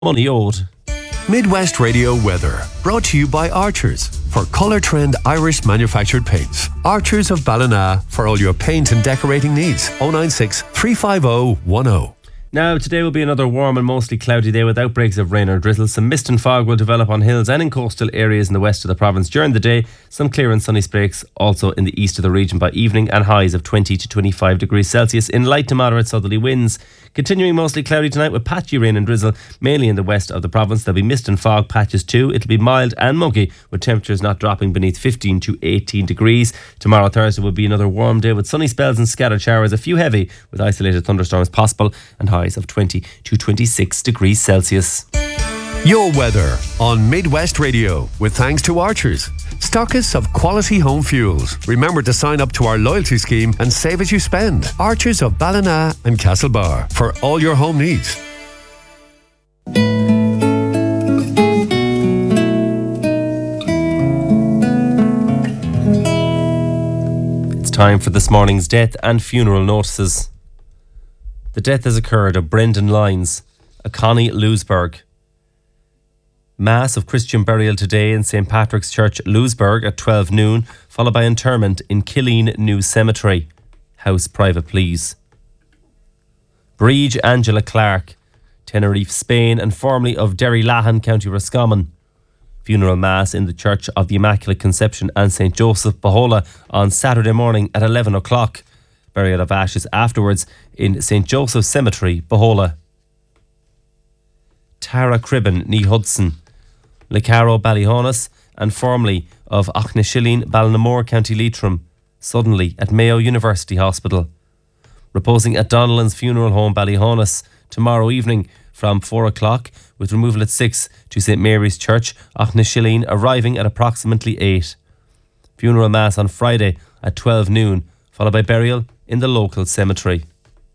money owed. Midwest Radio weather, brought to you by Archers. For Colour Trend Irish manufactured paints. Archers of Ballina for all your paint and decorating needs. 096 350 10. Now, today will be another warm and mostly cloudy day with outbreaks of rain or drizzle. Some mist and fog will develop on hills and in coastal areas in the west of the province during the day. Some clear and sunny breaks also in the east of the region by evening, and highs of 20 to 25 degrees Celsius in light to moderate southerly winds. Continuing mostly cloudy tonight with patchy rain and drizzle, mainly in the west of the province. There'll be mist and fog patches too. It'll be mild and muggy, with temperatures not dropping beneath 15 to 18 degrees. Tomorrow, Thursday, will be another warm day with sunny spells and scattered showers, a few heavy with isolated thunderstorms possible, and highs of 20 to 26 degrees Celsius. Your weather on Midwest Radio, with thanks to Archers, stockists of quality home fuels. Remember to sign up to our loyalty scheme and save as you spend. Archers of Ballina and Castlebar for all your home needs. It's time for this morning's death and funeral notices. The death has occurred of Brendan Lyons, a Connie Lewisburg. Mass of Christian burial today in St. Patrick's Church, Lewisburg at 12 noon, followed by interment in Killeen New Cemetery. House private, please. Breege Angela Clark, Tenerife, Spain, and formerly of Derrylahan, County Roscommon. Funeral Mass in the Church of the Immaculate Conception and St. Joseph, Bohola, on Saturday morning at 11 o'clock. Burial of ashes afterwards in St. Joseph's Cemetery, Bohola. Tara Cribben, Nee Hudson, Lecaro, Ballyhonus, and formerly of Auchnashilleen, Ballinamore, County Leitrim, suddenly at Mayo University Hospital. Reposing at Donnellan's Funeral Home, Ballyhonus, tomorrow evening from 4 o'clock, with removal at 6 to St. Mary's Church, Auchnashilleen, arriving at approximately 8. Funeral Mass on Friday at 12 noon, followed by burial in the local cemetery.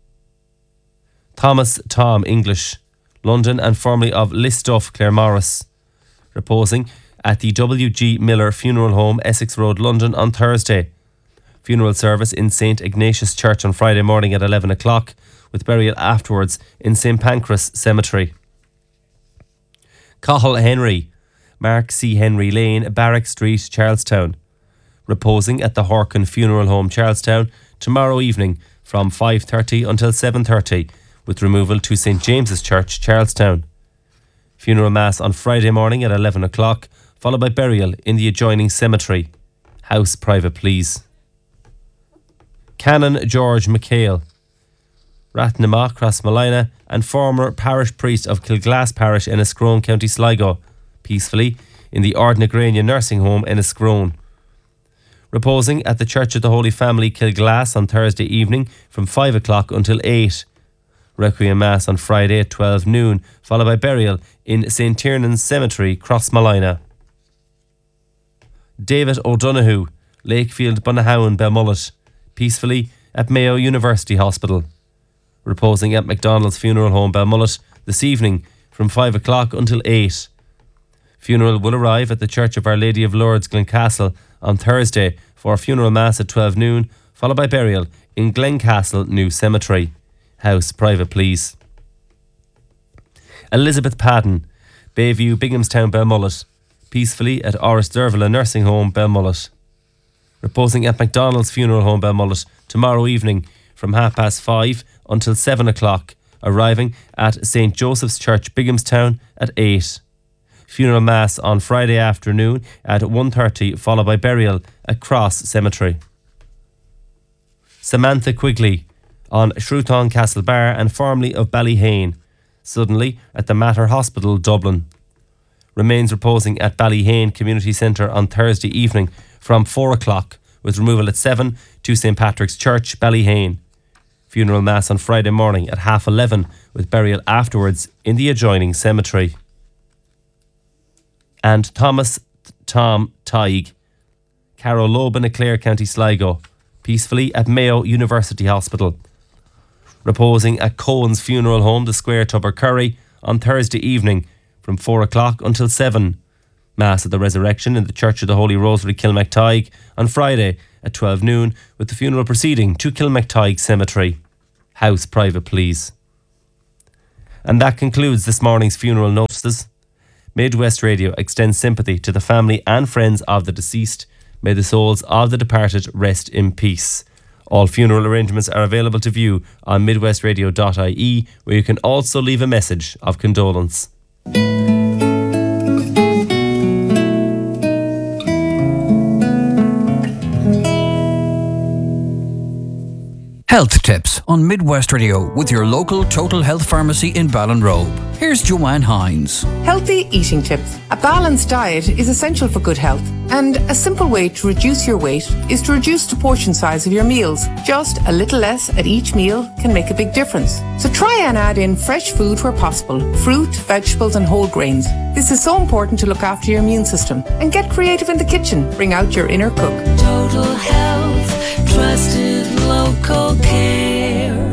Thomas Tom English, London, and formerly of Listoff, Claremorris, reposing at the W.G. Miller Funeral Home, Essex Road, London, on Thursday. Funeral service in St. Ignatius Church on Friday morning at 11 o'clock, with burial afterwards in St. Pancras Cemetery. Cathal Henry, Mark C. Henry Lane, Barrack Street, Charlestown, reposing at the Horkin Funeral Home, Charlestown, tomorrow evening from 5:30 until 7:30, with removal to St. James's Church, Charlestown. Funeral Mass on Friday morning at 11 o'clock, followed by burial in the adjoining cemetery. House private, please. Canon George McHale, Rathnamach, Crossmalina, and former parish priest of Kilglass Parish, Enniscrone, County Sligo, peacefully in the Ardnagrania Nursing Home, Enniscrone. Reposing at the Church of the Holy Family, Kilglass, on Thursday evening from 5 o'clock until 8. Requiem Mass on Friday at 12 noon, followed by burial in St. Tiernan's Cemetery, Crossmalina. David O'Donoghue, Lakefield, Bunnahowan, Belmullet, peacefully at Mayo University Hospital. Reposing at MacDonald's Funeral Home, Belmullet, this evening from 5 o'clock until 8. Funeral will arrive at the Church of Our Lady of Lourdes, Glencastle, on Thursday for a funeral mass at 12 noon, followed by burial in Glencastle New Cemetery. House private, please. Elizabeth Padden, Bayview, Binghamstown, Belmullet, peacefully at Oris Dervilla Nursing Home, Belmullet. Reposing at MacDonald's Funeral Home, Belmullet, tomorrow evening from 5:30 until 7 o'clock, arriving at St. Joseph's Church, Binghamstown, at 8. Funeral Mass on Friday afternoon at 1:30, followed by burial at Cross Cemetery. Samantha Quigley, on Shrewton Castle Bar, and formerly of Ballyhane, suddenly at the Mater Hospital, Dublin. Remains reposing at Ballyhane Community Centre on Thursday evening from 4 o'clock, with removal at 7 to St. Patrick's Church, Ballyhane. Funeral Mass on Friday morning at 11:30, with burial afterwards in the adjoining cemetery. And Thomas Tom Tighe, Carrow Loban, Clare, County Sligo, peacefully at Mayo University Hospital. Reposing at Cohen's Funeral Home, the Square, Tubbercurry, on Thursday evening from 4 o'clock until 7. Mass at the Resurrection in the Church of the Holy Rosary, Kilmactyghe, on Friday at 12 noon, with the funeral proceeding to Kilmactyghe Cemetery. House private, please. And that concludes this morning's funeral notices. Midwest Radio extends sympathy to the family and friends of the deceased. May the souls of the departed rest in peace. All funeral arrangements are available to view on midwestradio.ie, where you can also leave a message of condolence. Health tips on Midwest Radio with your local Total Health Pharmacy in Ballinrobe. Here's Joanne Hines. Healthy eating tips. A balanced diet is essential for good health, and a simple way to reduce your weight is to reduce the portion size of your meals. Just a little less at each meal can make a big difference. So try and add in fresh food where possible, fruit, vegetables and whole grains. This is so important to look after your immune system. And get creative in the kitchen. Bring out your inner cook. Total Health, trusted local care.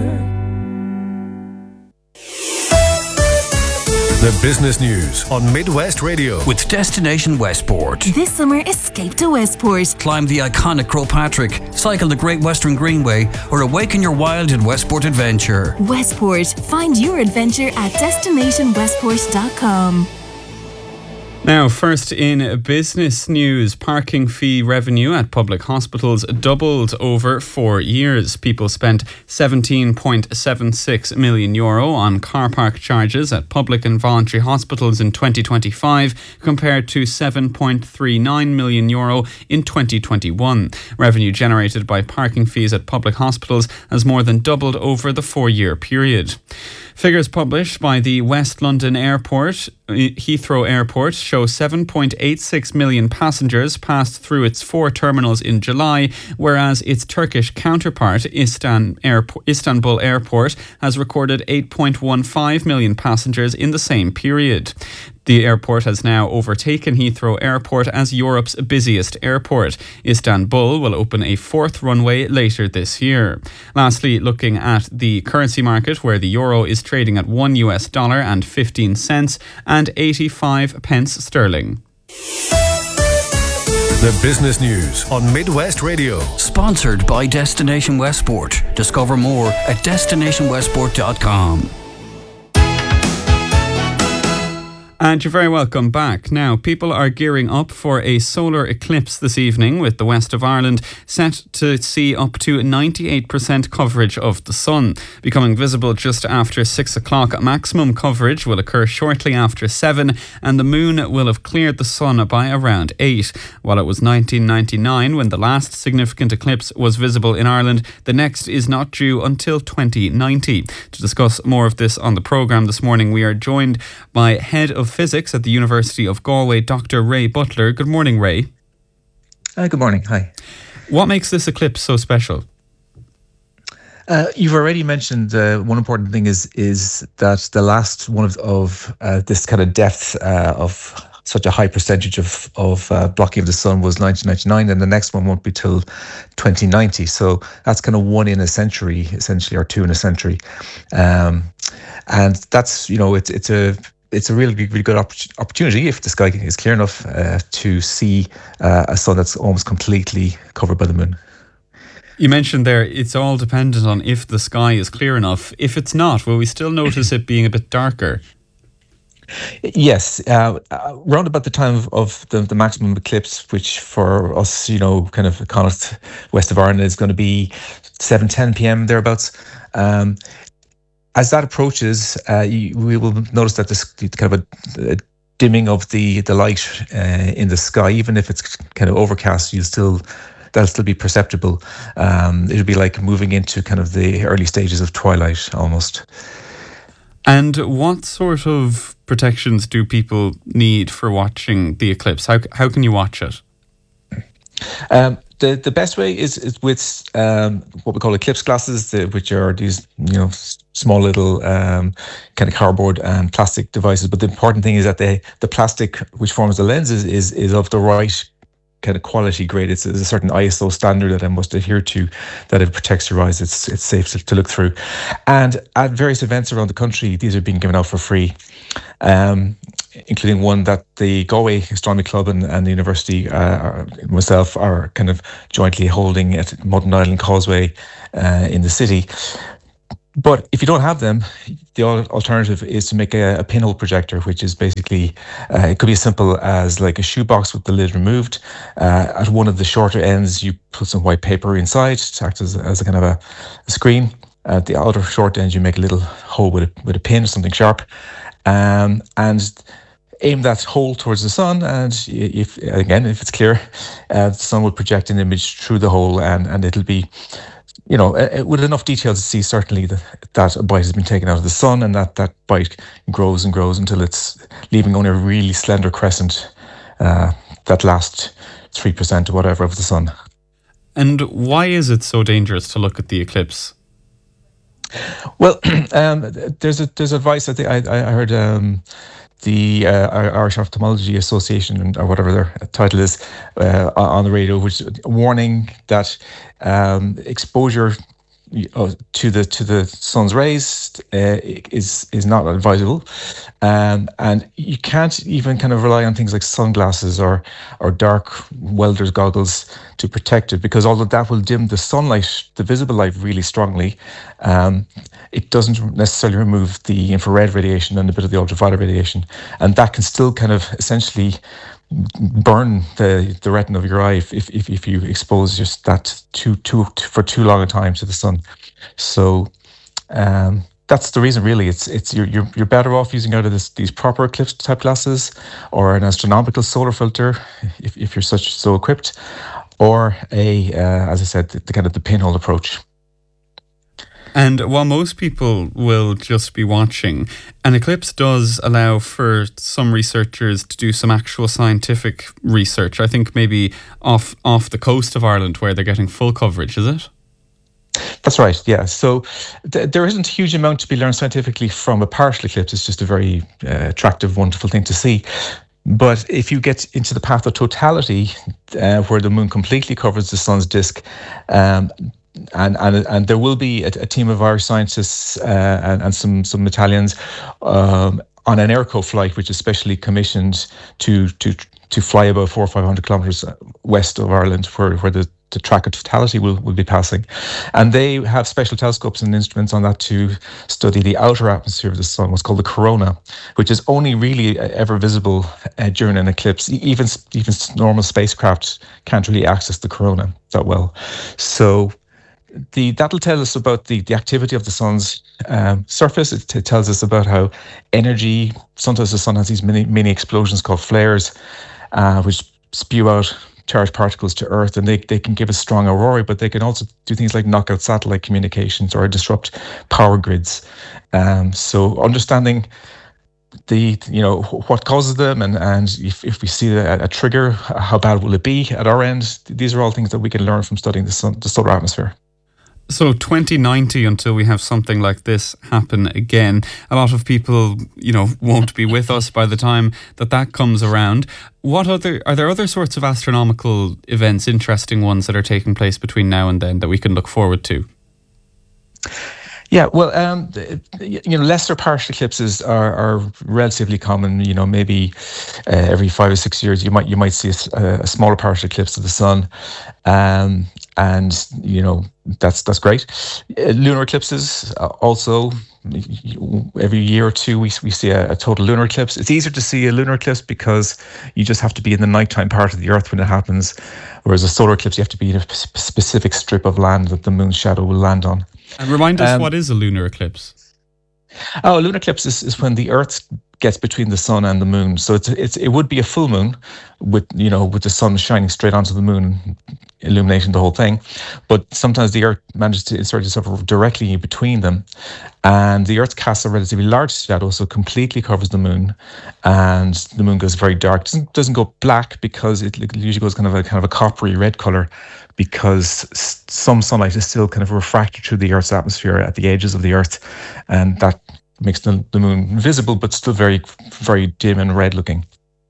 The business news on Midwest Radio With Destination Westport. This summer, escape to Westport. Climb the iconic Croagh Patrick, cycle the Great Western Greenway, or awaken your wild in Westport Adventure. Westport. Find your adventure at destinationwestport.com. Now, first in business news, parking fee revenue at public hospitals doubled over 4 years. People spent €17.76 million on car park charges at public and voluntary hospitals in 2025, compared to €7.39 million in 2021. Revenue generated by parking fees at public hospitals has more than doubled over the 4-year period. Figures published by the West London Airport, Heathrow Airport, show 7.86 million passengers passed through its 4 terminals in July, whereas its Turkish counterpart, Istanbul Airport, has recorded 8.15 million passengers in the same period. The airport has now overtaken Heathrow Airport as Europe's busiest airport. Istanbul will open a 4th runway later this year. Lastly, looking at the currency market, where the euro is trading at $1 and 15 cents and 85 pence sterling. The business news on Midwest Radio. Sponsored by Destination Westport. Discover more at destinationwestport.com. And you're very welcome back. Now, people are gearing up for a solar eclipse this evening, with the west of Ireland set to see up to 98% coverage of the sun. Becoming visible just after 6 o'clock, maximum coverage will occur shortly after 7, and the moon will have cleared the sun by around 8. While it was 1999 when the last significant eclipse was visible in Ireland, the next is not due until 2090. To discuss more of this on the programme this morning, we are joined by Head of Physics at the University of Galway, Dr. Ray Butler. Good morning, Ray. Good morning. Hi. What makes this eclipse so special? You've already mentioned one important thing is that the last one of this kind of depth of such a high percentage of blocking of the sun was 1999, and the next one won't be till 2090. So that's kind of 1 in a century, essentially, or 2 in a century. And that's, it's a really good opportunity, if the sky is clear enough, to see a sun that's almost completely covered by the moon. You mentioned there it's all dependent on if the sky is clear enough. If it's not, will we still notice it being a bit darker? Yes, round about the time of the maximum eclipse, which for us, kind of Connacht, west of Ireland, is going to be 7:10 p.m. thereabouts. As that approaches, we will notice that this kind of a dimming of the light in the sky, even if it's kind of overcast, that'll still be perceptible. It'll be like moving into kind of the early stages of twilight almost. And what sort of protections do people need for watching the eclipse? How can you watch it? The best way is with what we call eclipse glasses, which are these small little kind of cardboard and plastic devices. But the important thing is that the plastic which forms the lens is of the right kind of quality grade. It's a certain ISO standard that I must adhere to, that it protects your eyes. It's safe to look through. And at various events around the country, these are being given out for free, including one that the Galway Astronomy Club and the university, myself, are kind of jointly holding at Mutton Island Causeway in the city. But if you don't have them, the alternative is to make a pinhole projector, which is basically, it could be as simple as like a shoebox with the lid removed. At one of the shorter ends, you put some white paper inside to act as a kind of a screen. At the outer short end, you make a little hole with a pin or something sharp, and aim that hole towards the sun. And if it's clear, the sun will project an image through the hole, and it'll be, with enough detail to see certainly that a bite has been taken out of the sun, and that bite grows and grows until it's leaving only a really slender crescent, that last 3% or whatever of the sun. And why is it so dangerous to look at the eclipse? Well, there's advice. I heard the Irish Ophthalmology Association, or whatever their title is, on the radio, which warning that exposure to the sun's rays is not advisable, and you can't even kind of rely on things like sunglasses or dark welder's goggles to protect it, because although that will dim the sunlight, the visible light, really strongly, it doesn't necessarily remove the infrared radiation and a bit of the ultraviolet radiation, and that can still kind of essentially burn the retina of your eye if you expose just that for too long a time to the sun. So that's the reason, really. It's you're better off using either these proper eclipse type glasses or an astronomical solar filter if you're so equipped, or as I said, the kind of the pinhole approach. And while most people will just be watching, an eclipse does allow for some researchers to do some actual scientific research. I think maybe off the coast of Ireland, where they're getting full coverage, is it? That's right, yeah. So there isn't a huge amount to be learned scientifically from a partial eclipse. It's just a very attractive, wonderful thing to see. But if you get into the path of totality, where the moon completely covers the sun's disk, and there will be a team of Irish scientists and some Italians on an Airco flight, which is specially commissioned to fly about 400 or 500 kilometres west of Ireland, where the track of totality will be passing. And they have special telescopes and instruments on that to study the outer atmosphere of the sun, what's called the corona, which is only really ever visible during an eclipse. Even normal spacecraft can't really access the corona that well. So that'll tell us about the activity of the sun's surface. It tells us about how energy, sometimes the sun has these mini explosions called flares, which spew out charged particles to Earth, and they can give us strong aurorae, but they can also do things like knock out satellite communications or disrupt power grids. So understanding what causes them, and if we see a trigger, how bad will it be at our end? These are all things that we can learn from studying the solar atmosphere. So 2090, until we have something like this happen again, a lot of people, won't be with us by the time that comes around. Are there other sorts of astronomical events, interesting ones that are taking place between now and then that we can look forward to? Yeah, well, lesser partial eclipses are relatively common. Maybe every 5 or 6 years you might see a smaller partial eclipse of the sun, and that's great. Lunar eclipses also. Every year or two we see a total lunar eclipse. It's easier to see a lunar eclipse because you just have to be in the nighttime part of the Earth when it happens, whereas a solar eclipse you have to be in a specific strip of land that the moon's shadow will land on. And remind us, what is a lunar eclipse? A lunar eclipse is when the Earth gets between the sun and the moon. So it would be a full moon with the sun shining straight onto the moon, illuminating the whole thing. But sometimes the Earth manages to insert itself directly between them, and the Earth casts a relatively large shadow, so completely covers the moon, and the moon goes very dark. Doesn't go black, because it usually goes kind of a coppery red color, because some sunlight is still kind of refracted through the Earth's atmosphere at the edges of the Earth, and that makes the moon visible, but still very, very dim and red looking.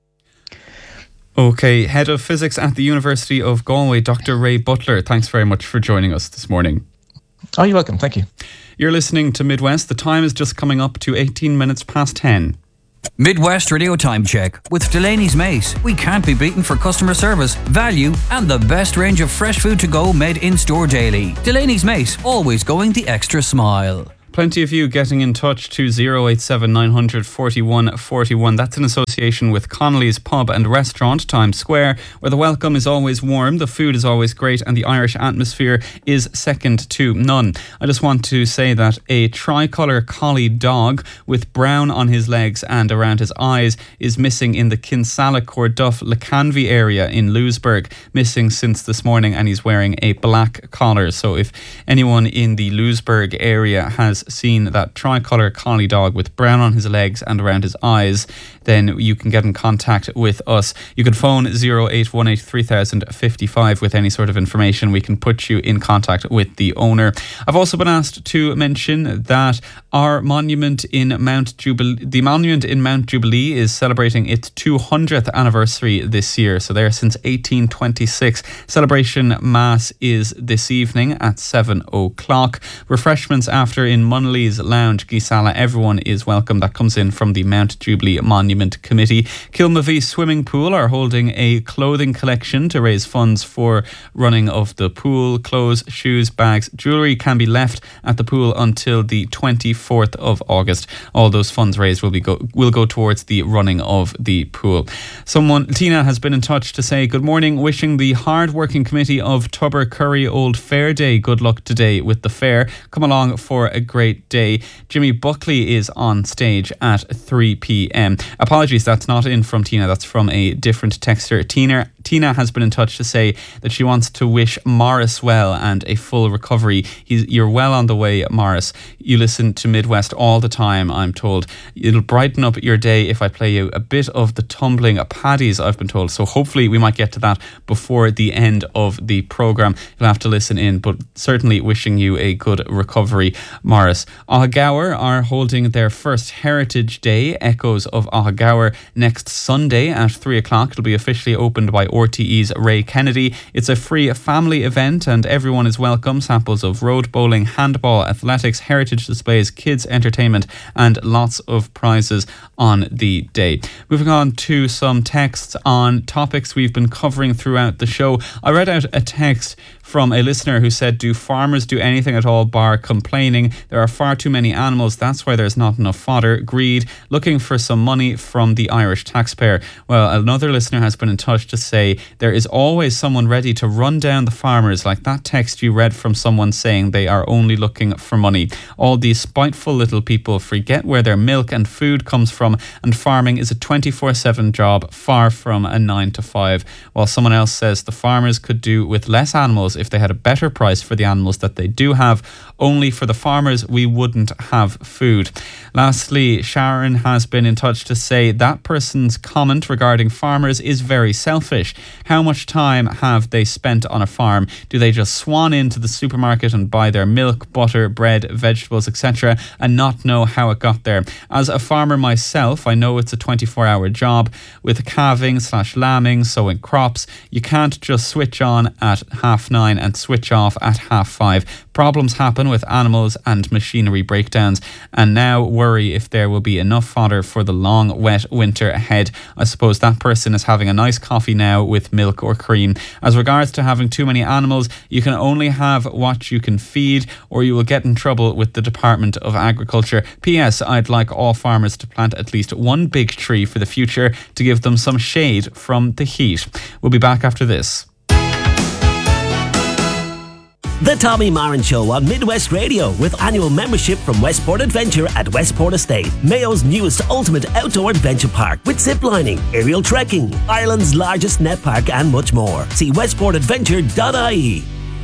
Okay, Head of Physics at the University of Galway, Dr. Ray Butler, thanks very much for joining us this morning. Oh, you're welcome. Thank you. You're listening to Midwest. The time is just coming up to 18 minutes past 10. Midwest Radio Time Check with Delaney's Mace. We can't be beaten for customer service, value, and the best range of fresh food to go made in store daily. Delaney's Mace, always going the extra smile. Plenty of you getting in touch to 087 900 41 41. That's in association with Connolly's Pub and Restaurant, Times Square, where the welcome is always warm, the food is always great, and the Irish atmosphere is second to none. I just want to say that a tricolour collie dog with brown on his legs and around his eyes is missing in the Kinsella, Corduff, Lacanvy area in Louisburg. Missing since this morning, and he's wearing a black collar. So if anyone in the Louisburg area has seen that tricolour collie dog with brown on his legs and around his eyes, then you can get in contact with us. You can phone 0818 3055 with any sort of information. We can put you in contact with the owner. I've also been asked to mention that our monument in Mount Jubilee is celebrating its 200th anniversary this year. So there since 1826. Celebration Mass is this evening at 7 o'clock. Refreshments after in Munnelly's Lounge, Gisala. Everyone is welcome. That comes in from the Mount Jubilee Monument Committee. Kilmavie Swimming Pool are holding a clothing collection to raise funds for running of the pool. Clothes, shoes, bags, jewellery can be left at the pool until the 24th of August. All those funds raised will go towards the running of the pool. Tina has been in touch to say good morning, wishing the hard-working committee of Tubber Curry Old Fair Day good luck today with the fair. Come along for a great day. Jimmy Buckley is on stage at 3 p.m. Apologies, that's not in from Tina, that's from a different texter. Tina has been in touch to say that she wants to wish Morris well and a full recovery. You're well on the way, Morris. You listen to Midwest all the time, I'm told. It'll brighten up your day if I play you a bit of the tumbling Paddies, I've been told. So hopefully we might get to that before the end of the programme. You'll have to listen in, but certainly wishing you a good recovery, Morris. Ahagower are holding their first Heritage Day, Echoes of Ahagower, next Sunday at 3 o'clock. It'll be officially opened by RTE's Ray Kennedy. It's a free family event and everyone is welcome. Samples of road bowling, handball, athletics, heritage displays, kids entertainment and lots of prizes on the day. Moving on to some texts on topics we've been covering throughout the show. I read out a text from a listener who said, do farmers do anything at all bar complaining? There are far too many animals, that's why there's not enough fodder. Greed, looking for some money from the Irish taxpayer. Well, another listener has been in touch to say there is always someone ready to run down the farmers, like that text you read from someone saying they are only looking for money. All these spiteful little people forget where their milk and food comes from, and farming is a 24/7 job, far from a 9 to 5. While someone else says the farmers could do with less animals if they had a better price for the animals that they do have. Only for the farmers we wouldn't have food. Lastly, Sharon has been in touch to say that person's comment regarding farmers is very selfish. How much time have they spent on a farm? Do they just swan into the supermarket and buy their milk, butter, bread, vegetables, etc. and not know how it got there? As a farmer myself, I know it's a 24-hour job with calving/lambing, sowing crops. You can't just switch on at 9:30 and switch off at 5:30. Problems happen with animals and machinery breakdowns, and now worry if there will be enough fodder for the long, wet winter ahead. I suppose that person is having a nice coffee now with milk or cream. As regards to having too many animals, you can only have what you can feed, or you will get in trouble with the Department of Agriculture. P.S. I'd like all farmers to plant at least one big tree for the future to give them some shade from the heat. We'll be back after this. The Tommy Marin Show on Midwest Radio, with annual membership from Westport Adventure at Westport Estate, Mayo's newest ultimate outdoor adventure park with ziplining, aerial trekking, Ireland's largest net park and much more. See westportadventure.ie.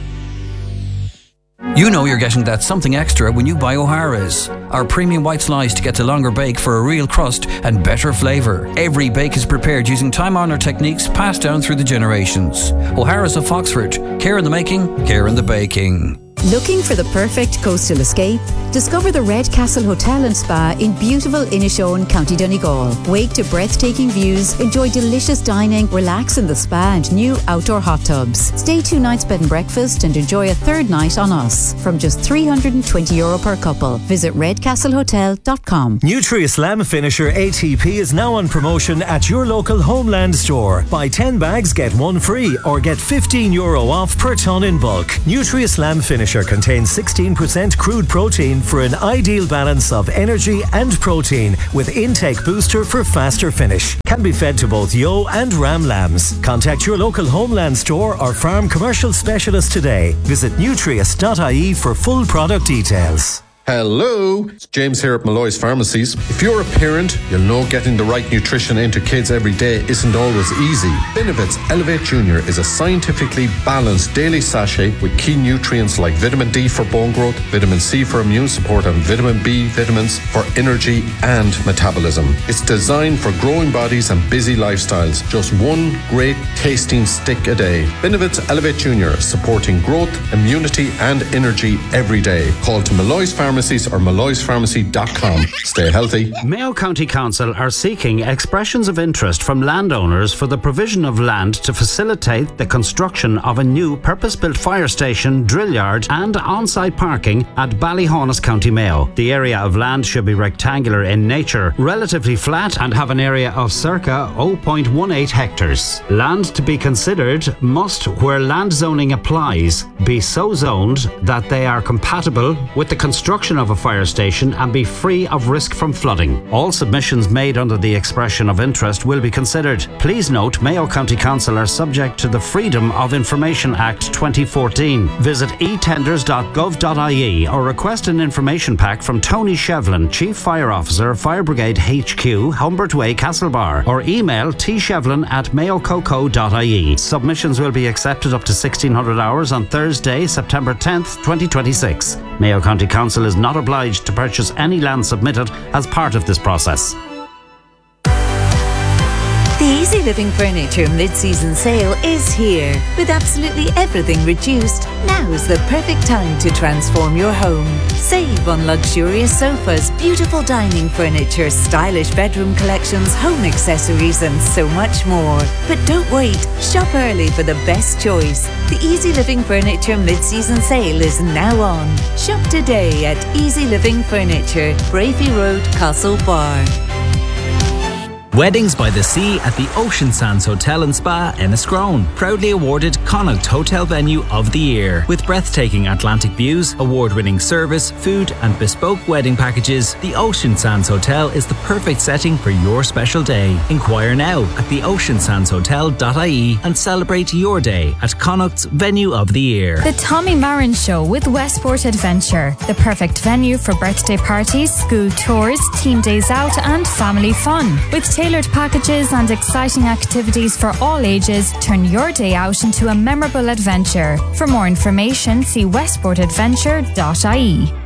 You know you're getting that something extra when you buy O'Hara's. Our premium white slice gets a longer bake for a real crust and better flavour. Every bake is prepared using time-honoured techniques passed down through the generations. O'Hara's of Foxford. Care in the making, care in the baking. Looking for the perfect coastal escape? Discover the Red Castle Hotel and Spa in beautiful Inishowen, County Donegal. Wake to breathtaking views, enjoy delicious dining, relax in the spa and new outdoor hot tubs. Stay 2 nights bed and breakfast and enjoy a third night on us from just €320 per couple. Visit redcastlehotel.com. Nutri-Slam Finisher ATP is now on promotion at your local Homeland store. Buy 10 bags, get 1 free, or get €15 off per tonne in bulk. Nutri-Slam Finisher Adventure contains 16% crude protein for an ideal balance of energy and protein with intake booster for faster finish. Can be fed to both ewe and ram lambs. Contact your local Homeland store or farm commercial specialist today. Visit nutrius.ie for full product details. Hello, it's James here at Malloy's Pharmacies. If you're a parent, you'll know getting the right nutrition into kids every day isn't always easy. Benevit's Elevate Junior is a scientifically balanced daily sachet with key nutrients like vitamin D for bone growth, vitamin C for immune support, and vitamin B vitamins for energy and metabolism. It's designed for growing bodies and busy lifestyles. Just one great tasting stick a day. Benevit's Elevate Junior, supporting growth, immunity, and energy every day. Call to Malloy's Pharmacies or malloyspharmacy.com. Stay healthy. Mayo County Council are seeking expressions of interest from landowners for the provision of land to facilitate the construction of a new purpose-built fire station, drill yard and on-site parking at Ballyhonus, County Mayo. The area of land should be rectangular in nature, relatively flat and have an area of circa 0.18 hectares. Land to be considered must, where land zoning applies, be so zoned that they are compatible with the construction of a fire station and be free of risk from flooding. All submissions made under the expression of interest will be considered. Please note, Mayo County Council are subject to the Freedom of Information Act 2014. Visit etenders.gov.ie or request an information pack from Tony Shevlin, Chief Fire Officer, Fire Brigade HQ, Humbert Way, Castlebar, or email tshevlin@mayococo.ie. Submissions will be accepted up to 1600 hours on Thursday, September 10th, 2026. Mayo County Council is not obliged to purchase any land submitted as part of this process. The Easy Living Furniture mid-season sale is here. With absolutely everything reduced, now is the perfect time to transform your home. Save on luxurious sofas, beautiful dining furniture, stylish bedroom collections, home accessories and so much more. But don't wait, shop early for the best choice. The Easy Living Furniture mid-season sale is now on. Shop today at Easy Living Furniture, Bravey Road, Castlebar. Weddings by the Sea at the Ocean Sands Hotel and Spa, Enniscrone. Proudly awarded Connaught Hotel Venue of the Year. With breathtaking Atlantic views, award-winning service, food and bespoke wedding packages, the Ocean Sands Hotel is the perfect setting for your special day. Inquire now at theoceansandshotel.ie and celebrate your day at Connaught's Venue of the Year. The Tommy Marin Show with Westport Adventure. The perfect venue for birthday parties, school tours, team days out and family fun. With tailored packages and exciting activities for all ages, turn your day out into a memorable adventure. For more information, see westportadventure.ie.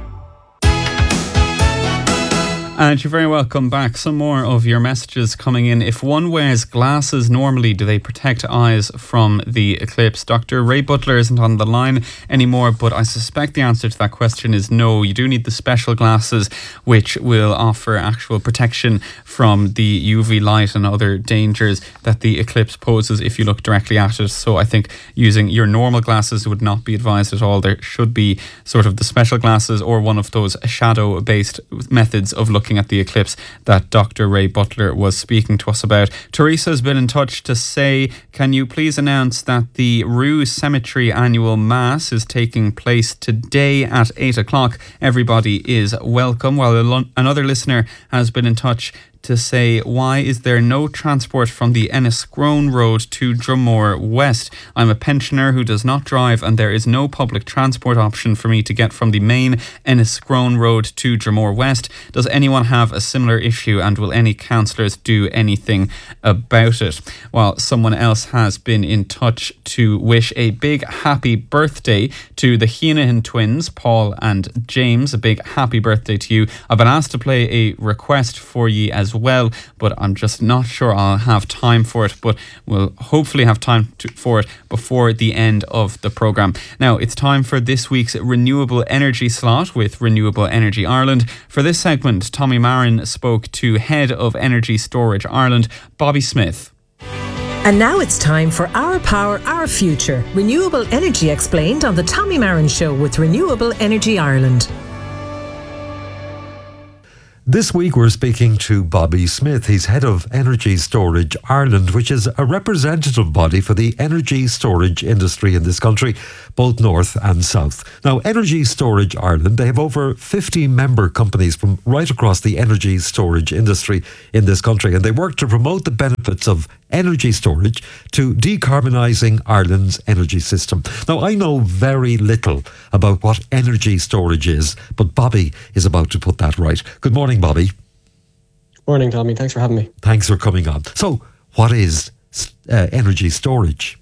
And you're very welcome back. Some more of your messages coming in. If one wears glasses normally, do they protect eyes from the eclipse? Dr. Ray Butler isn't on the line anymore, but I suspect the answer to that question is no. You do need the special glasses which will offer actual protection from the UV light and other dangers that the eclipse poses if you look directly at it. So I think using your normal glasses would not be advised at all. There should be sort of the special glasses or one of those shadow-based methods of looking at the eclipse that Dr. Ray Butler was speaking to us about. Teresa has been in touch to say, can you please announce that the Rue Cemetery annual mass is taking place today at 8 o'clock. Everybody is welcome. While another listener has been in touch to say, why is there no transport from the Enniscrone Road to Drumore West? I'm a pensioner who does not drive and there is no public transport option for me to get from the main Enniscrone Road to Drumore West. Does anyone have a similar issue and will any councillors do anything about it? Well, someone else has been in touch to wish a big happy birthday to the Heenahan twins, Paul and James. A big happy birthday to you. I've been asked to play a request for you as well, but I'm just not sure I'll have time for it, but we'll hopefully have time for it before the end of the programme. Now it's time for this week's renewable energy slot with Renewable Energy Ireland. For this segment, Tommy Marin spoke to Head of Energy Storage Ireland, Bobby Smith. And now it's time for Our Power, Our Future. Renewable energy explained on the Tommy Marin Show with Renewable Energy Ireland. This week we're speaking to Bobby Smith. He's head of Energy Storage Ireland, which is a representative body for the energy storage industry in this country, both north and south. Now, Energy Storage Ireland, they have over 50 member companies from right across the energy storage industry in this country, and they work to promote the benefits of energy storage to decarbonising Ireland's energy system. Now, I know very little about what energy storage is, but Bobby is about to put that right. Good morning, Bobby. Morning, Tommy. Thanks for having me. Thanks for coming on. So, what is energy storage?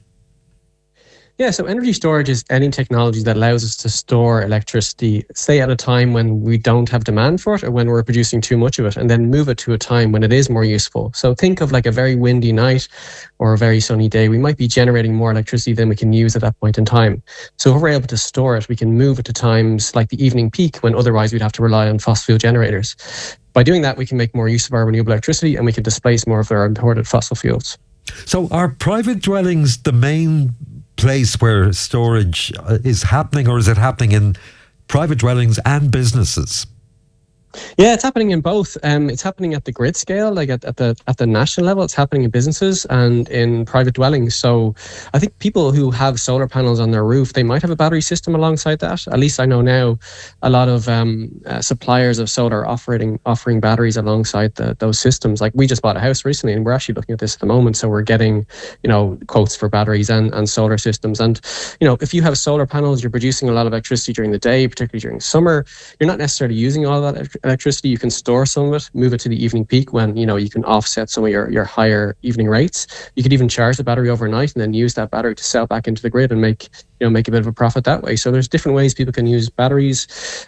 Yeah, so energy storage is any technology that allows us to store electricity, say at a time when we don't have demand for it or when we're producing too much of it, and then move it to a time when it is more useful. So think of like a very windy night or a very sunny day. We might be generating more electricity than we can use at that point in time. So if we're able to store it, we can move it to times like the evening peak when otherwise we'd have to rely on fossil fuel generators. By doing that, we can make more use of our renewable electricity and we can displace more of our imported fossil fuels. So are private dwellings the main place where storage is happening, or is it happening in private dwellings and businesses? Yeah, it's happening in both. It's happening at the grid scale, like at the national level. It's happening in businesses and in private dwellings. So I think people who have solar panels on their roof, they might have a battery system alongside that. At least I know now a lot of suppliers of solar offering batteries alongside those systems. Like we just bought a house recently and we're actually looking at this at the moment. So we're getting, quotes for batteries and solar systems. And, if you have solar panels, you're producing a lot of electricity during the day, particularly during summer. You're not necessarily using all that electricity. You can store some of it, move it to the evening peak when you can offset some of your higher evening rates. You could even charge the battery overnight and then use that battery to sell back into the grid and make a bit of a profit that way. So there's different ways people can use batteries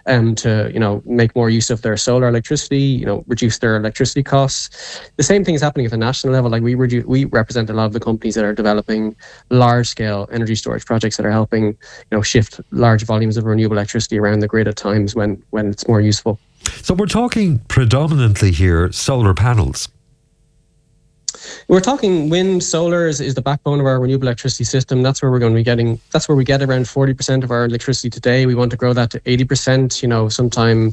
to make more use of their solar electricity, reduce their electricity costs. The same thing is happening at the national level. Like we represent a lot of the companies that are developing large scale energy storage projects that are helping shift large volumes of renewable electricity around the grid at times when it's more useful. So we're talking predominantly here solar panels. We're talking wind. Solar is the backbone of our renewable electricity system. That's where we're going to be getting. That's where we get around 40% of our electricity today. We want to grow that to 80%. Sometime,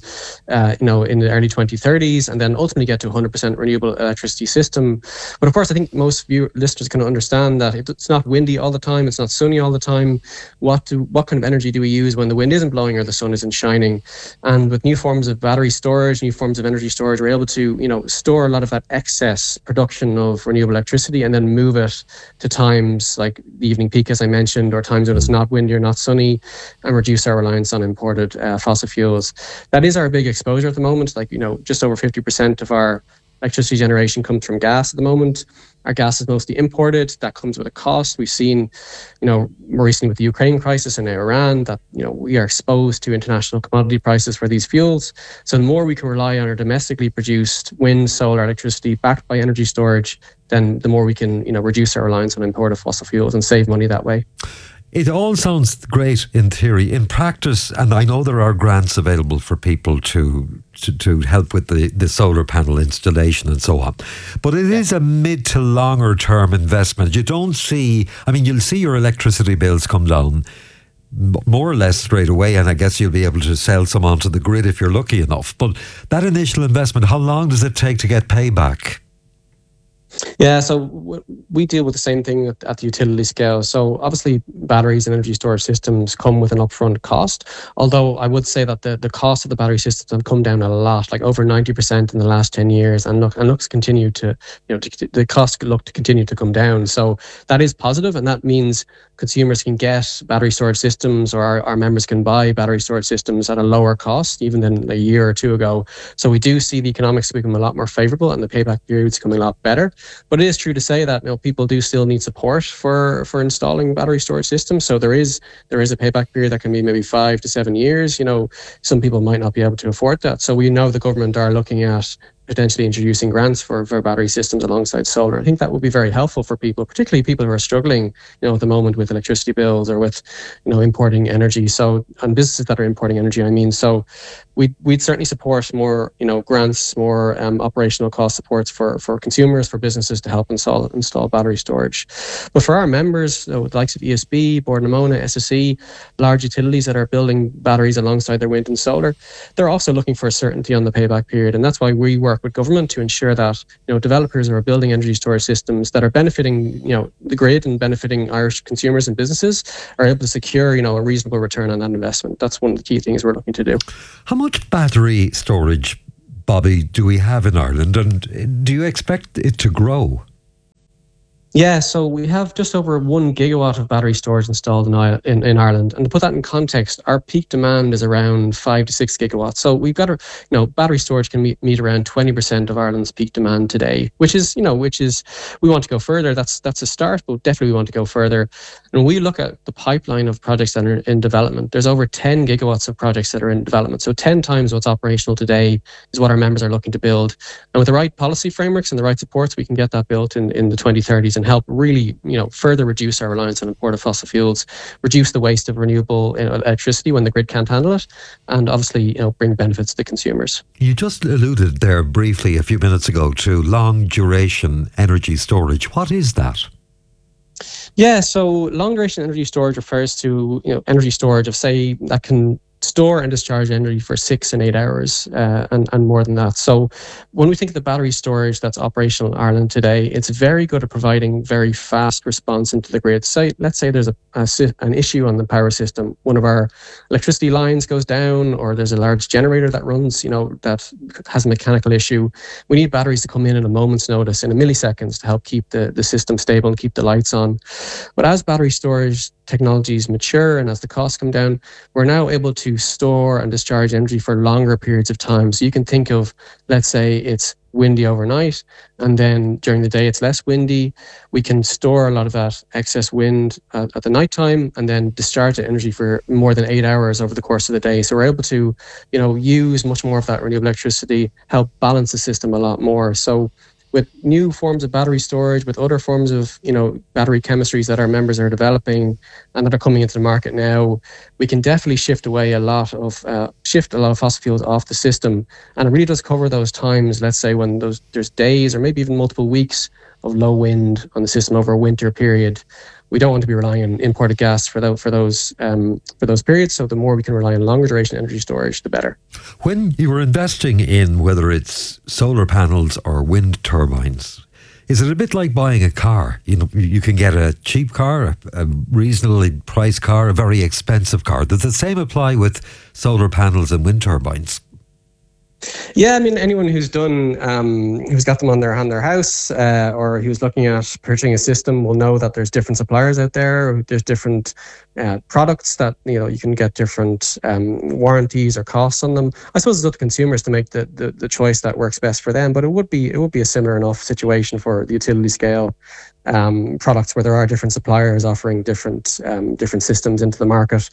in the early 2030s, and then ultimately get to 100% renewable electricity system. But of course, I think most listeners can understand that it's not windy all the time. It's not sunny all the time. What kind of energy do we use when the wind isn't blowing or the sun isn't shining? And with new forms of battery storage, new forms of energy storage, we're able to store a lot of that excess production of renewable electricity and then move it to times like the evening peak, as I mentioned, or times when it's not windy or not sunny, and reduce our reliance on imported fossil fuels. That is our big exposure at the moment. Just over 50% of our electricity generation comes from gas at the moment. Our gas is mostly imported. That comes with a cost. We've seen, more recently with the Ukraine crisis and Iran, that, we are exposed to international commodity prices for these fuels. So the more we can rely on our domestically produced wind, solar electricity backed by energy storage, then the more we can, reduce our reliance on imported fossil fuels and save money that way. It all sounds great in theory. In practice, and I know there are grants available for people to help with the solar panel installation and so on, but it is a mid to longer term investment. You don't see, you'll see your electricity bills come down more or less straight away, and I guess you'll be able to sell some onto the grid if you're lucky enough. But that initial investment, how long does it take to get payback? Yeah, so we deal with the same thing at the utility scale. So obviously batteries and energy storage systems come with an upfront cost, although I would say that the cost of the battery systems have come down a lot, like over 90% in the last 10 years, and looks continue to, the cost look to continue to come down. So that is positive, and that means consumers can get battery storage systems, or our members can buy battery storage systems at a lower cost even than a year or two ago. So we do see the economics become a lot more favorable and the payback periods coming a lot better. But it is true to say that people do still need support for installing battery storage systems. So there is a payback period that can be maybe 5 to 7 years. Some people might not be able to afford that. So we know the government are looking at potentially introducing grants for battery systems alongside solar. I think that would be very helpful for people, particularly people who are struggling, at the moment with electricity bills or with, importing energy. So, and businesses that are importing energy, I mean. So, we'd certainly support more, grants, more operational cost supports for consumers, for businesses to help install battery storage. But for our members, the likes of ESB, Bord na Móna, SSE, large utilities that are building batteries alongside their wind and solar, they're also looking for certainty on the payback period. And that's why we work with government to ensure that, developers who are building energy storage systems that are benefiting, the grid and benefiting Irish consumers and businesses are able to secure, a reasonable return on that investment. That's one of the key things we're looking to do. How much battery storage, Bobby, do we have in Ireland, and do you expect it to grow? Yeah, so we have just over 1 gigawatt of battery storage installed in Ireland. And to put that in context, our peak demand is around 5 to 6 gigawatts. So we've got battery storage can meet around 20% of Ireland's peak demand today, which is we want to go further. That's a start, but definitely we want to go further. And when we look at the pipeline of projects that are in development, there's over 10 gigawatts of projects that are in development. So 10 times what's operational today is what our members are looking to build. And with the right policy frameworks and the right supports, we can get that built in the 2030s and help really, further reduce our reliance on imported fossil fuels, reduce the waste of renewable electricity when the grid can't handle it, and obviously, bring benefits to consumers. You just alluded there briefly a few minutes ago to long duration energy storage. What is that? Yeah, so long duration energy storage refers to, energy storage of, say, that can store and discharge energy for 6 and 8 hours and more than that. So when we think of the battery storage that's operational in Ireland today, it's very good at providing very fast response into the grid. Let's say there's an issue on the power system. One of our electricity lines goes down, or there's a large generator that runs, that has a mechanical issue. We need batteries to come in at a moment's notice, in a milliseconds, to help keep the system stable and keep the lights on. But as battery storage technologies mature and as the costs come down, we're now able to store and discharge energy for longer periods of time. So you can think of, let's say it's windy overnight, and then during the day it's less windy. We can store a lot of that excess wind at the nighttime and then discharge the energy for more than 8 hours over the course of the day. So we're able to, use much more of that renewable electricity, help balance the system a lot more. So with new forms of battery storage, with other forms of, battery chemistries that our members are developing and that are coming into the market now, we can definitely shift a lot of fossil fuels off the system. And it really does cover those times, let's say, when there's days or maybe even multiple weeks of low wind on the system over a winter period. We don't want to be relying on imported gas for those periods. So the more we can rely on longer duration energy storage, the better. When you were investing in whether it's solar panels or wind turbines, is it a bit like buying a car? You can get a cheap car, a reasonably priced car, a very expensive car. Does the same apply with solar panels and wind turbines? Yeah, I mean, anyone who's got them on their house, or who's looking at purchasing a system will know that there's different suppliers out there. There's different products that you can get different warranties or costs on them. I suppose it's up to consumers to make the choice that works best for them. But it would be a similar enough situation for the utility scale products where there are different suppliers offering different systems into the market.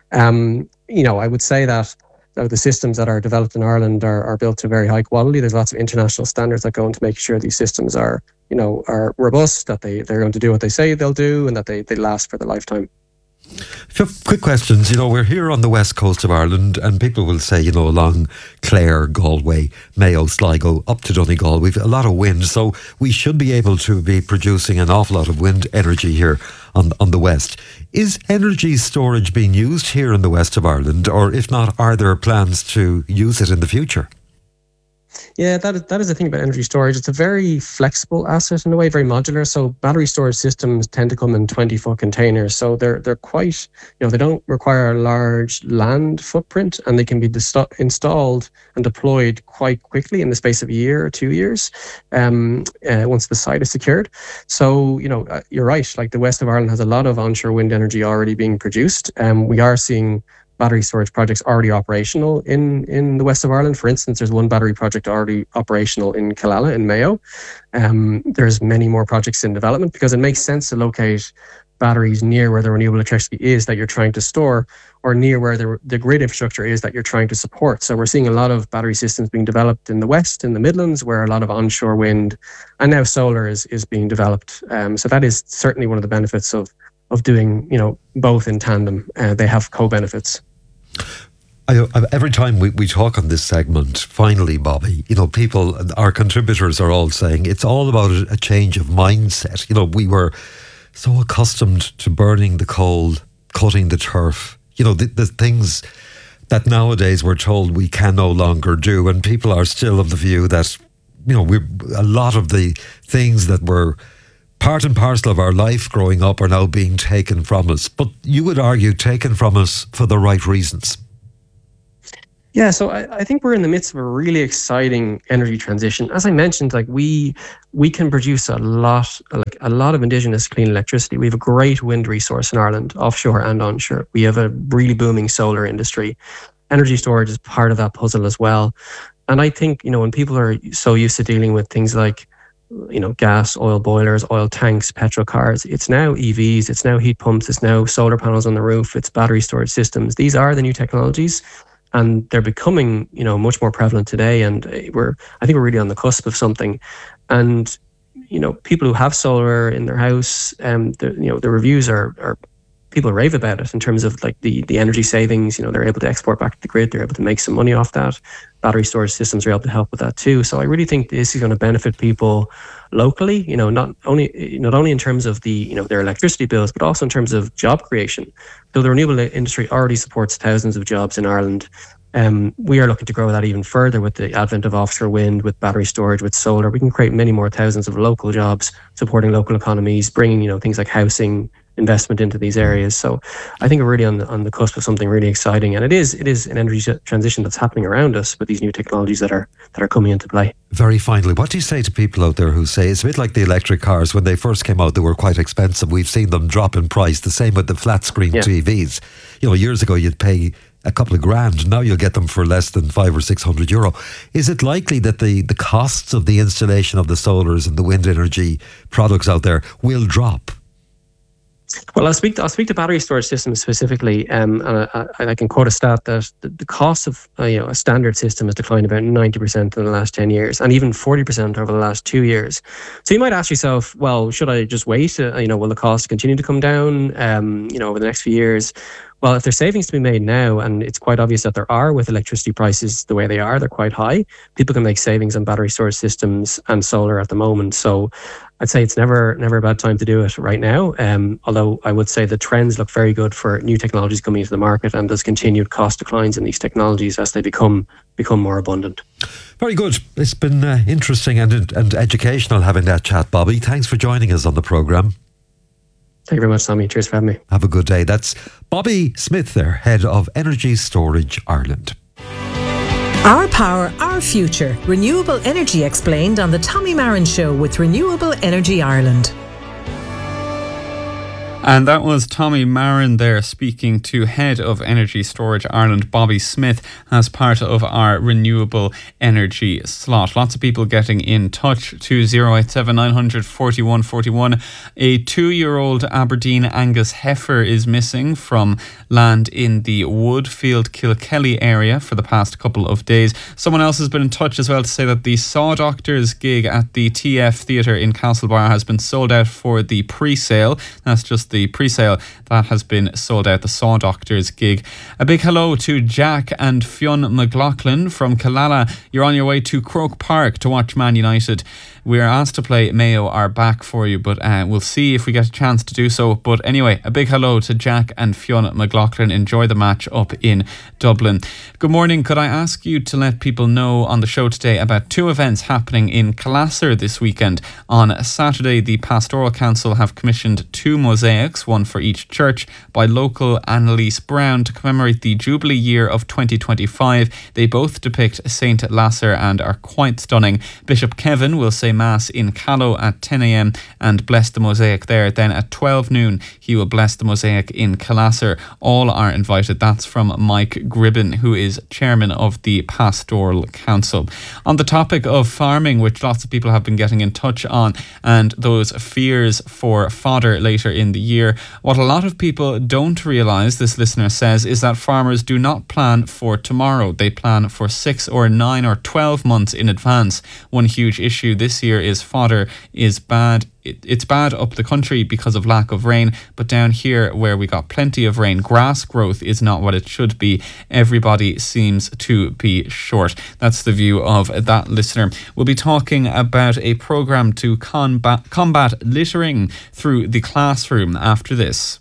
I would say that the systems that are developed in Ireland are built to very high quality. There's lots of international standards that go into making sure these systems are robust, that they're going to do what they say they'll do, and that they last for the lifetime. Quick questions. We're here on the west coast of Ireland, and people will say, along Clare, Galway, Mayo, Sligo, up to Donegal, we've a lot of wind, so we should be able to be producing an awful lot of wind energy here on the west. Is energy storage being used here in the west of Ireland, or if not, are there plans to use it in the future? Yeah, that is the thing about energy storage. It's a very flexible asset in a way, very modular. So battery storage systems tend to come in 20-foot containers. So they're quite, they don't require a large land footprint, and they can be installed and deployed quite quickly in the space of a year or 2 years, once the site is secured. So, you're right. Like, the west of Ireland has a lot of onshore wind energy already being produced. We are seeing battery storage projects already operational in the west of Ireland. For instance, there's one battery project already operational in Killala in Mayo. There's many more projects in development because it makes sense to locate batteries near where the renewable electricity is that you're trying to store, or near where the grid infrastructure is that you're trying to support. So we're seeing a lot of battery systems being developed in the West, in the Midlands, where a lot of onshore wind and now solar is being developed. So that is certainly one of the benefits of doing, both in tandem. They have co-benefits. Every time we talk on this segment, finally, Bobby, people, our contributors are all saying it's all about a change of mindset. We were so accustomed to burning the coal, cutting the turf, the things that nowadays we're told we can no longer do. And people are still of the view that, a lot of the things that were part and parcel of our life growing up are now being taken from us. But you would argue taken from us for the right reasons. Yeah, so I think we're in the midst of a really exciting energy transition. As I mentioned, we can produce a lot of indigenous clean electricity. We have a great wind resource in Ireland, offshore and onshore. We have a really booming solar industry. Energy storage is part of that puzzle as well. And I think, when people are so used to dealing with things like, gas, oil boilers, oil tanks, petrol cars, it's now EVs, it's now heat pumps, it's now solar panels on the roof, it's battery storage systems. These are the new technologies. And they're becoming, much more prevalent today. And I think we're really on the cusp of something. And, people who have solar in their house, the reviews are people rave about it in terms of the energy savings. They're able to export back to the grid. They're able to make some money off that. Battery storage systems are able to help with that too. So I really think this is going to benefit people locally. Not only in terms of their electricity bills, but also in terms of job creation. So the renewable industry already supports thousands of jobs in Ireland. We are looking to grow that even further with the advent of offshore wind, with battery storage, with solar. We can create many more thousands of local jobs, supporting local economies, bringing things like housing, investment into these areas. So I think we're really on the cusp of something really exciting, and it is an energy transition that's happening around us with these new technologies that are coming into play. Very finally, what do you say to people out there who say it's a bit like the electric cars? When they first came out, they were quite expensive. We've seen them drop in price. The same with the flat screen TVs. Years ago you'd pay a couple of grand. Now you'll get them for less than €500 or €600. Is it likely that the costs of the installation of the solars and the wind energy products out there will drop? Well, I'll speak to battery storage systems specifically, and I can quote a stat that the cost of a standard system has declined about 90% in the last 10 years, and even 40% over the last 2 years. So you might ask yourself, well, should I just wait? Will the cost continue to come down? Over the next few years? Well, if there's savings to be made now, and it's quite obvious that there are with electricity prices the way they are, they're quite high. People can make savings on battery storage systems and solar at the moment. So I'd say it's never a bad time to do it right now. Although I would say the trends look very good for new technologies coming into the market, and there's continued cost declines in these technologies as they become more abundant. Very good. It's been interesting and educational having that chat, Bobby. Thanks for joining us on the programme. Thank you very much, Tommy. Cheers for having me. Have a good day. That's Bobby Smith there, Head of Energy Storage Ireland. Our power, our future. Renewable energy explained on the Tommy Marin Show with Renewable Energy Ireland. And that was Tommy Marin there speaking to Head of Energy Storage Ireland, Bobby Smith, as part of our renewable energy slot. Lots of people getting in touch to 087 900 41 41. A 2-year-old Aberdeen Angus heifer is missing from land in the Woodfield Kilkelly area for the past couple of days. Someone else has been in touch as well to say that the Saw Doctors gig at the TF Theatre in Castlebar has been sold out for the pre-sale. That's just the pre-sale that has been sold out, the Saw Doctors gig. A big hello to Jack and Fionn McLaughlin from Killala. You're on your way to Croke Park to watch Man United. We're asked to play Mayo Are Back for you, but we'll see if we get a chance to do so. But anyway, a big hello to Jack and Fionn McLaughlin. Enjoy the match up in Dublin. Good morning. Could I ask you to let people know on the show today about 2 events happening in Classer this weekend? On Saturday, the Pastoral Council have commissioned 2 mosaics, one for each church, by local Annalise Brown to commemorate the Jubilee year of 2025. They both depict St. Lasser and are quite stunning. Bishop Kevin will say Mass in Callow at 10 a.m. and bless the mosaic there. Then at 12 noon, he will bless the mosaic in Calasser. All are invited. That's from Mike Gribben, who is chairman of the Pastoral Council. On the topic of farming, which lots of people have been getting in touch on, and those fears for fodder later in the year, what a lot of people don't realise, this listener says, is that farmers do not plan for tomorrow. They plan for 6 or 9 or 12 months in advance. One huge issue this year is fodder is bad. It's bad up the country because of lack of rain, but down here where we got plenty of rain, grass growth is not what it should be. Everybody seems to be short. That's the view of that listener. We'll be talking about a programme to combat littering through the classroom after this.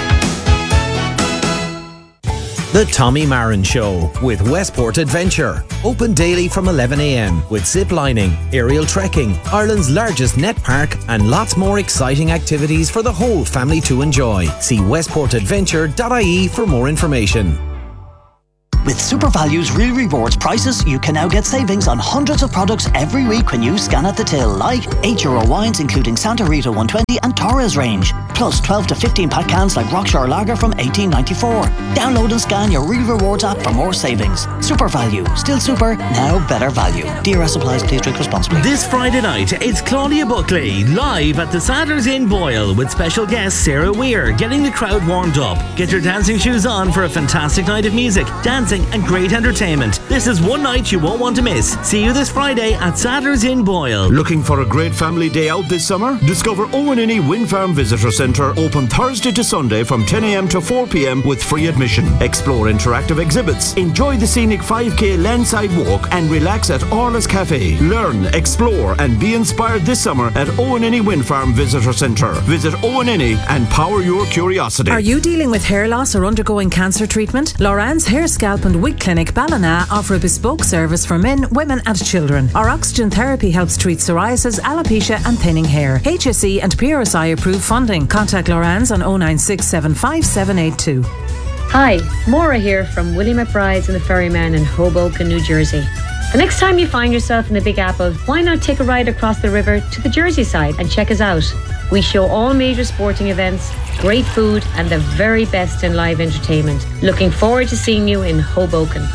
The Tommy Marin Show with Westport Adventure. Open daily from 11 a.m. with zip lining, aerial trekking, Ireland's largest net park, and lots more exciting activities for the whole family to enjoy. See westportadventure.ie for more information. With SuperValue's Real Rewards prices, you can now get savings on hundreds of products every week when you scan at the till, like €8 wines including Santa Rita 120 and Torres range, plus 12 to 15 pack cans like Rockshore Lager from $18.94. Download and scan your Real Rewards app for more savings. SuperValue, still super, now better value. DRS applies, please drink responsibly. This Friday night, it's Claudia Buckley live at the Sadler's Inn Boyle with special guest Sarah Weir, getting the crowd warmed up. Get your dancing shoes on for a fantastic night of music, dancing and great entertainment. This is one night you won't want to miss. See you this Friday at Sadler's Inn Boyle. Looking for a great family day out this summer? Discover Owenini Wind Farm Visitor Centre, open Thursday to Sunday from 10 a.m. to 4 p.m. with free admission. Explore interactive exhibits, enjoy the scenic 5k landside walk and relax at Orla's Cafe. Learn, explore and be inspired this summer at Owenini Wind Farm Visitor Centre. Visit Owenini and power your curiosity. Are you dealing with hair loss or undergoing cancer treatment? Loran's Hair, Scalp and Wig Clinic Ballina offer a bespoke service for men, women and children. Our oxygen therapy helps treat psoriasis, alopecia and thinning hair. HSE and PRSI approved funding. Contact Loran's on 096 75782. Hi, Maura here from Willie McBride's and the Ferryman in Hoboken, New Jersey. The next time you find yourself in the Big Apple, why not take a ride across the river to the Jersey side and check us out? We show all major sporting events, great food and the very best in live entertainment. Looking forward to seeing you in Hoboken.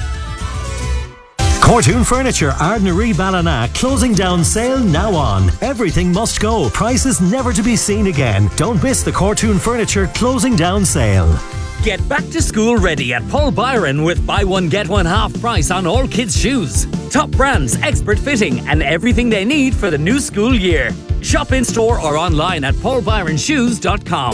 Cortoon Furniture, Ardnaree Ballina, closing down sale now on. Everything must go, prices never to be seen again. Don't miss the Cortoon Furniture closing down sale. Get back to school ready at Paul Byron with buy one get one half price on all kids' shoes. Top brands, expert fitting and everything they need for the new school year. Shop in store or online at paulbyronshoes.com.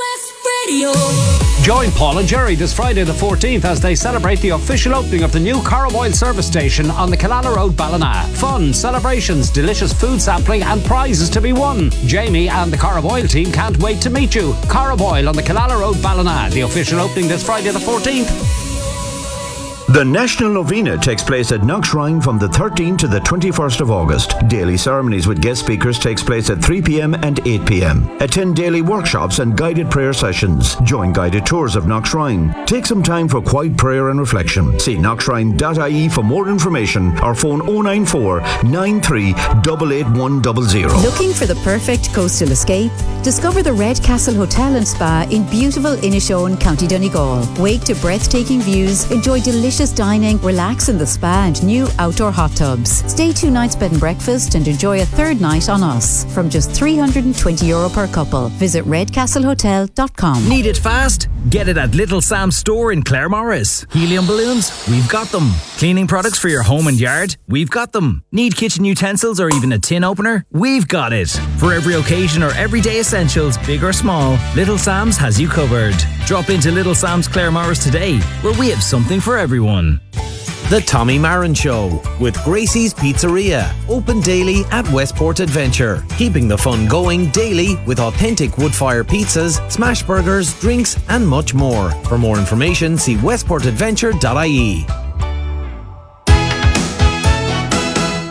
Join Paul and Jerry this Friday the 14th as they celebrate the official opening of the new Caraboyle service station on the Killala Road, Ballina. Fun, celebrations, delicious food sampling and prizes to be won. Jamie and the Caraboyle team can't wait to meet you. Caraboyle on the Killala Road, Ballina. The official opening this Friday the 14th. The National Novena takes place at Knockshrine from the 13th to the 21st of August. Daily ceremonies with guest speakers takes place at 3 p.m. and 8 p.m. Attend daily workshops and guided prayer sessions. Join guided tours of Knockshrine. Take some time for quiet prayer and reflection. See knockshrine.ie for more information or phone 094 93 88100. Looking for the perfect coastal escape? Discover the Red Castle Hotel and Spa in beautiful Inishowen, County Donegal. Wake to breathtaking views, enjoy delicious dining, relax in the spa and new outdoor hot tubs. Stay 2 nights bed and breakfast and enjoy a third night on us from just €320 per couple. Visit redcastlehotel.com. Need it fast? Get it at Little Sam's store in Claremorris. Helium balloons? We've got them. Cleaning products for your home and yard? We've got them. Need kitchen utensils or even a tin opener? We've got it. For every occasion or everyday essentials, big or small, Little Sam's has you covered. Drop into Little Sam's Claremorris today, where we have something for everyone. The Tommy Marin Show with Gracie's Pizzeria. Open daily at Westport Adventure. Keeping the fun going daily with authentic wood-fire pizzas, smash burgers, drinks and much more. For more information, see westportadventure.ie.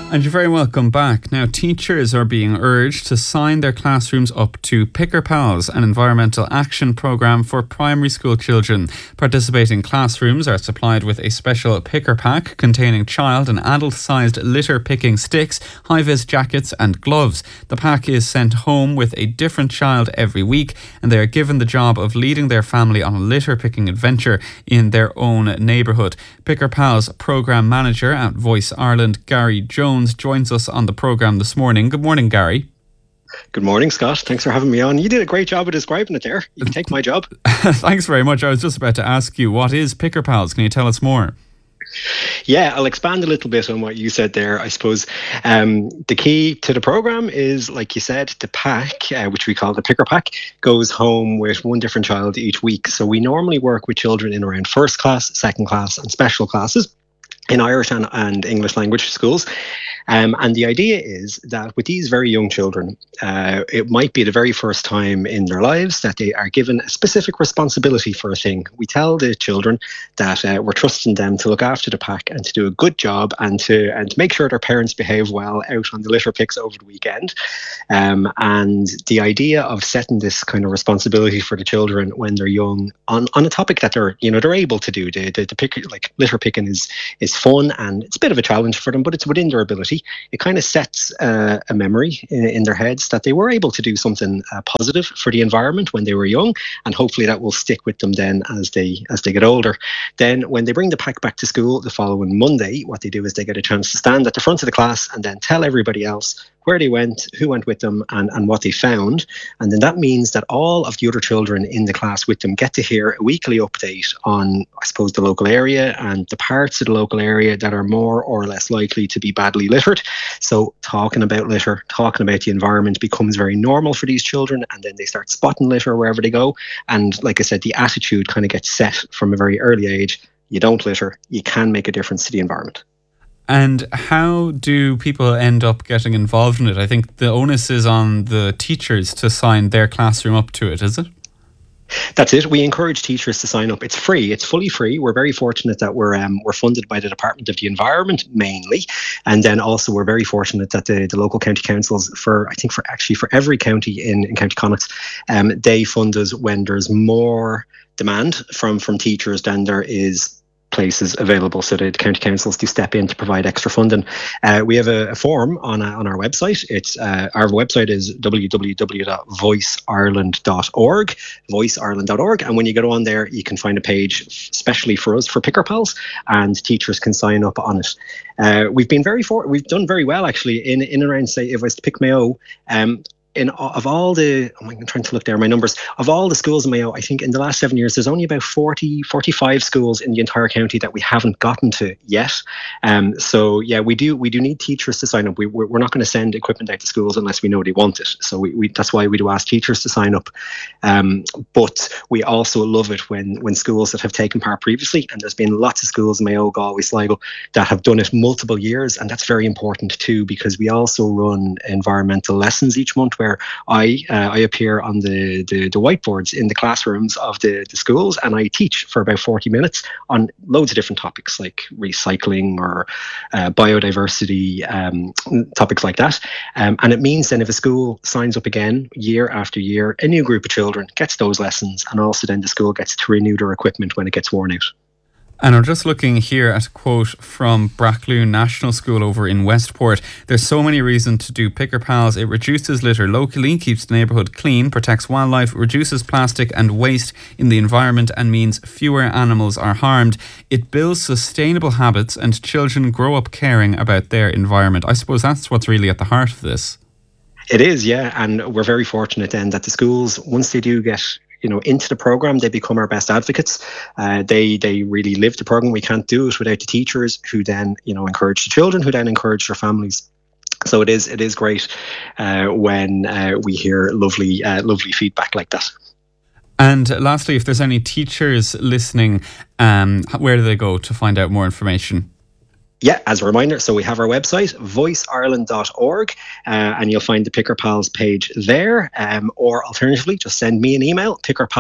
And you're very welcome back. Now, teachers are being urged to sign their classrooms up to Picker Pals, an environmental action programme for primary school children. Participating classrooms are supplied with a special picker pack containing child and adult-sized litter picking sticks, high-vis jackets and gloves. The pack is sent home with a different child every week, and they are given the job of leading their family on a litter picking adventure in their own neighbourhood. Picker Pals programme manager at Voice Ireland, Gary Jones, joins us on the programme this morning. Good morning, Gary. Good morning, Scott. Thanks for having me on. You did a great job of describing it there. You can take my job. Thanks very much. I was just about to ask you, what is Picker Pals? Can you tell us more? Yeah, I'll expand a little bit on what you said there. I suppose the key to the programme is, like you said, the pack, which we call the picker pack, goes home with one different child each week. So we normally work with children in around first class, second class and special classes in Irish and English language schools. And the idea is that with these very young children, it might be the very first time in their lives that they are given a specific responsibility for a thing. We tell the children that we're trusting them to look after the pack and to do a good job and to make sure their parents behave well out on the litter picks over the weekend. And the idea of setting this kind of responsibility for the children when they're young on a topic that they're able to do. The pick, like litter picking is fun and it's a bit of a challenge for them, but it's within their ability. It kind of sets a memory in their heads that they were able to do something positive for the environment when they were young, and hopefully that will stick with them then as they get older. Then when they bring the pack back to school the following Monday, what they do is they get a chance to stand at the front of the class and then tell everybody else where they went, who went with them, and what they found. And then that means that all of the other children in the class with them get to hear a weekly update on, I suppose, the local area and the parts of the local area that are more or less likely to be badly littered. So talking about litter, talking about the environment becomes very normal for these children, and then they start spotting litter wherever they go. And like I said, the attitude kind of gets set from a very early age. You don't litter, you can make a difference to the environment. And how do people end up getting involved in it? I think the onus is on the teachers to sign their classroom up to it, is it? That's it. We encourage teachers to sign up. It's free. It's fully free. We're very fortunate that we're funded by the Department of the Environment mainly, and then also we're very fortunate that the local county councils for every county in County Connacht, they fund us when there's more demand from teachers than there is places available, so the county councils do step in to provide extra funding. We have a form on our website. It's our website is www.voiceireland.org, voiceireland.org, and when you go on there, you can find a page especially for us for Picker Pals, and teachers can sign up on it. We've done very well actually in and around, say, if I was to pick Mayo. Of all the, I'm trying to look there, my numbers, of all the schools in Mayo, I think in the last 7 years, there's only about 45 schools in the entire county that we haven't gotten to yet. So yeah, we do need teachers to sign up. We're not going to send equipment out to schools unless we know they want it. So that's why we do ask teachers to sign up. But we also love it when schools that have taken part previously, and there's been lots of schools in Mayo, Galway, Sligo, that have done it multiple years. And that's very important too, because we also run environmental lessons each month where I appear on the whiteboards in the classrooms of the schools, and I teach for about 40 minutes on loads of different topics like recycling or biodiversity, topics like that. And it means then if a school signs up again year after year, a new group of children gets those lessons, and also then the school gets to renew their equipment when it gets worn out. And I'm just looking here at a quote from Brackloon National School over in Westport. There's so many reasons to do Picker Pals. It reduces litter locally, keeps the neighbourhood clean, protects wildlife, reduces plastic and waste in the environment, and means fewer animals are harmed. It builds sustainable habits and children grow up caring about their environment. I suppose that's what's really at the heart of this. It is, yeah. And we're very fortunate then that the schools, once they do get into the program, they become our best advocates. They really live the program. We can't do it without the teachers, who then encourage the children, who then encourage their families. So it is great when we hear lovely feedback like that. And lastly, if there's any teachers listening, where do they go to find out more information? Yeah, as a reminder, so we have our website, voiceireland.org, and you'll find the Picker Pals page there. Or alternatively, just send me an email,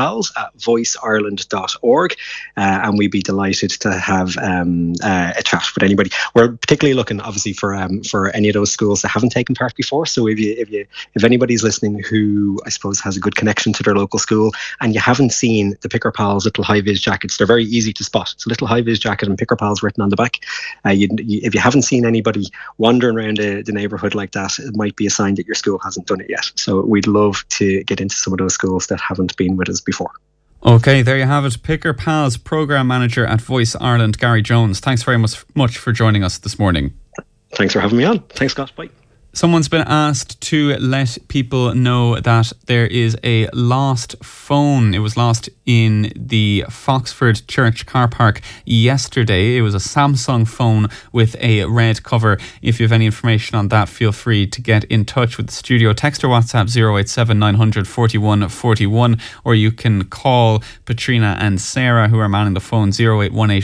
pickerpals@voiceireland.org, and we'd be delighted to have a chat with anybody. We're particularly looking, obviously, for any of those schools that haven't taken part before. So if anybody's listening who I suppose has a good connection to their local school, and you haven't seen the Picker Pals little high-vis jackets, they're very easy to spot. It's a little high-vis jacket and Picker Pals written on the back. If you haven't seen anybody wandering around the neighbourhood like that, it might be a sign that your school hasn't done it yet. So we'd love to get into some of those schools that haven't been with us before. Okay, there you have it. Picker Pals Programme Manager at Voice Ireland, Gary Jones. Thanks very much for joining us this morning. Thanks for having me on. Thanks, Scott. Bye. Someone's been asked to let people know that there is a lost phone. It was lost in the Foxford Church car park yesterday. It was a Samsung phone with a red cover. If you have any information on that, feel free to get in touch with the studio. Text or WhatsApp 087 900 41 41, or you can call Patrina and Sarah, who are manning the phone, 0818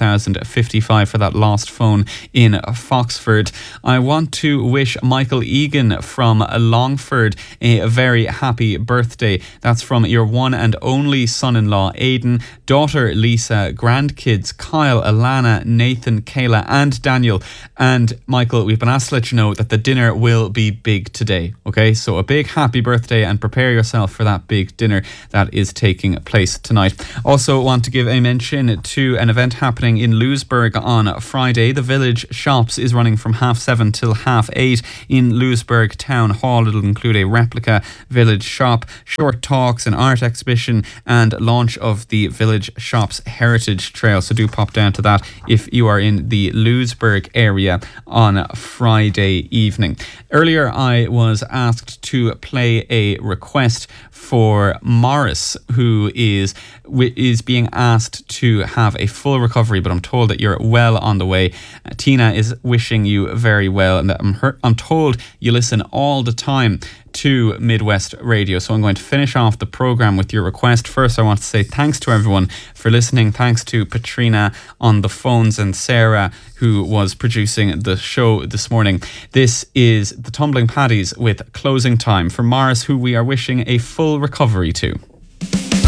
3055 for that lost phone in Foxford. I want to wish Michael Egan from Longford a very happy birthday. That's from your one and only son-in-law Aidan, daughter Lisa, grandkids Kyle, Alana, Nathan, Kayla and Daniel. And Michael, we've been asked to let you know that the dinner will be big today. Okay, so a big happy birthday and prepare yourself for that big dinner that is taking place tonight. Also want to give a mention to an event happening in Louisburg on Friday. The Village Shops is running from 7:30 till 8:30 in Louisburg Town Hall. It'll include a replica village shop, short talks, an art exhibition and launch of the Village Shops Heritage Trail. So do pop down to that if you are in the Louisburg area on Friday evening. Earlier I was asked to play a request for Morris, who is being asked to have a full recovery, but I'm told that you're well on the way. Tina is wishing you very well, and that I'm told you listen all the time to Midwest Radio. So I'm going to finish off the programme with your request. First, I want to say thanks to everyone for listening. Thanks to Patrina on the phones and Sarah, who was producing the show this morning. This is the Tumbling Paddies with Closing Time for Morris, who we are wishing a full recovery to.